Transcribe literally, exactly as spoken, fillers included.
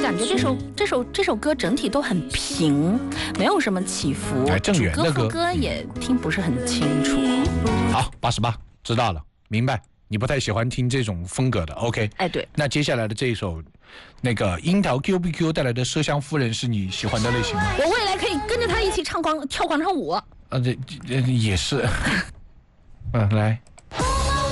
感觉这首这首这首歌整体都很平，没有什么起伏， 哎，郑源的歌， 副歌也听不是很清楚。 好，八十八，知道了，明白。你不太喜欢听这种风格的 ，OK？ 哎，对。 那接下来的这一首，那个樱桃 Q B Q 带来的麝香夫人是你喜欢的类型吗？ 我未来可以跟着他一起唱广跳广场舞。 啊，这这也是。嗯、呃，来。